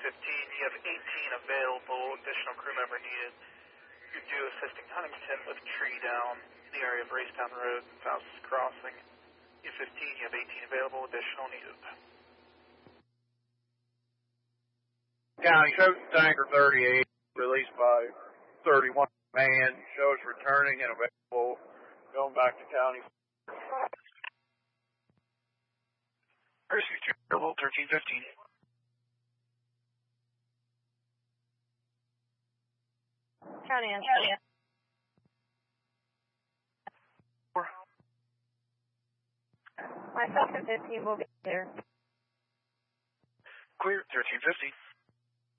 You have 18 available, additional crew member needed. You're due assisting Huntington with tree down in the area of Racetown Road and Faustus Crossing. U-15, you have 18 available, additional needed. County shows tanker 38, released by 31 man, shows returning and available, going back to county. Rescue available, 1315. County answer. My second 15 will be there. Clear, 1350.